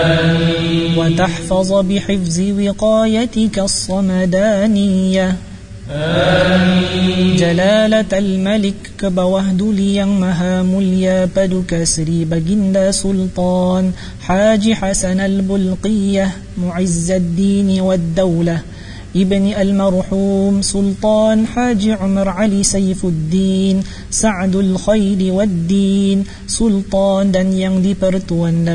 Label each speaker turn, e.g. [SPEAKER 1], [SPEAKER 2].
[SPEAKER 1] وتحفظ بحفظ وقايتك الصمدانية. جلالة الملك كبوهدلي yang maha mulia paduka Sri Baginda Sultan Haji Hasan al-Bulqiyah معز الدين والدولة ابن المرحوم سلطان حاجي عمر علي سيف الدين سعد الخير والدين Sultan dan yang dipertuan